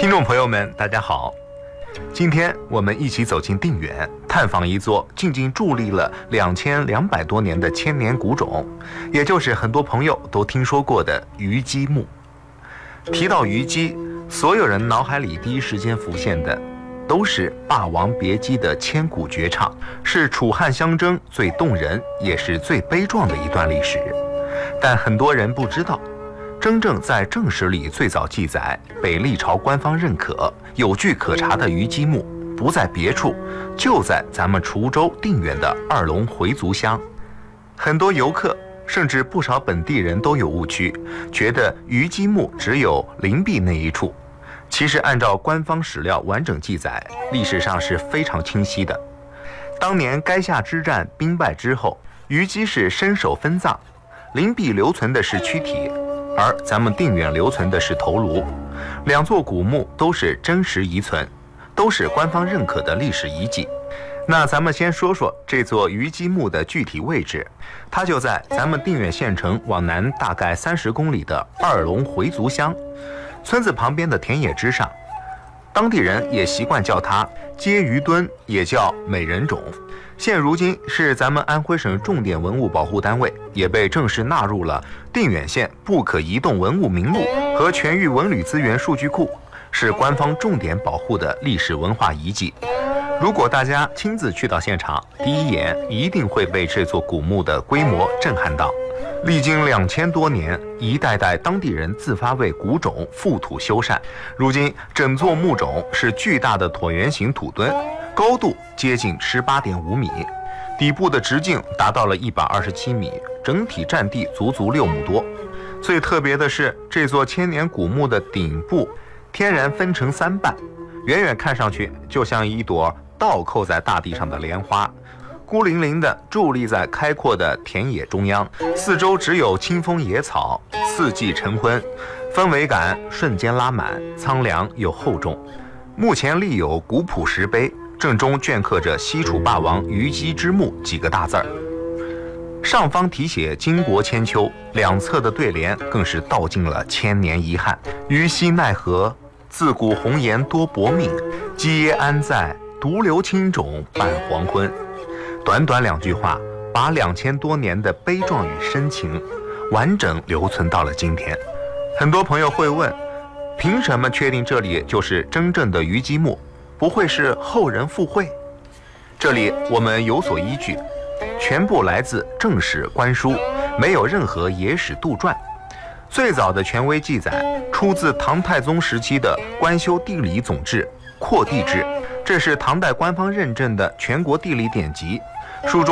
听众朋友们，大家好，今天我们一起走进定远，探访一座静静伫立了2200多年的千年古冢，也就是很多朋友都听说过的虞姬墓。提到虞姬，所有人脑海里第一时间浮现的都是《霸王别姬》的千古绝唱，是楚汉相争最动人也是最悲壮的一段历史。但很多人不知道，真正在正史里最早记载、被历朝官方认可、有据可查的虞姬墓，不在别处，就在咱们滁州定远的二龙回族乡。很多游客甚至不少本地人都有误区，觉得虞姬墓只有灵璧那一处。其实按照官方史料完整记载，历史上是非常清晰的。当年垓下之战兵败之后，虞姬是身首分葬，灵璧留存的是躯体，而咱们定远留存的是头颅。两座古墓都是真实遗存，都是官方认可的历史遗迹。那咱们先说说这座虞姬墓的具体位置，它就在咱们定远县城往南大概30公里的二龙回族乡，村子旁边的田野之上。当地人也习惯叫它接鱼墩，也叫美人冢。现如今是咱们安徽省重点文物保护单位，也被正式纳入了定远县不可移动文物名录和全域文旅资源数据库，是官方重点保护的历史文化遗迹。如果大家亲自去到现场，第一眼一定会被这座古墓的规模震撼到。历经2000多年，一代代当地人自发为古冢覆土修缮，如今整座墓冢是巨大的椭圆形土墩，高度接近18.5米，底部的直径达到了127米，整体占地足足6亩多。最特别的是，这座千年古墓的顶部天然分成3半，远远看上去就像一朵倒扣在大地上的莲花，孤零零地伫立在开阔的田野中央，四周只有清风野草，四季晨昏，氛围感瞬间拉满，苍凉又厚重。墓前立有古朴石碑，正中镌刻着西楚霸王虞姬之墓几个大字儿，上方题写巾帼千秋，两侧的对联更是道尽了千年遗憾。虞兮奈何，自古红颜多薄命，姬耶安在，独留青冢伴黄昏。短短2句话，把2000多年的悲壮与深情完整留存到了今天。很多朋友会问，凭什么确定这里就是真正的虞姬墓？不会是后人附会？这里我们有所依据，全部来自正史官书，没有任何野史杜撰。最早的权威记载出自唐太宗时期的官修地理总志《扩地志》，这是唐代官方认证的全国地理典籍。书中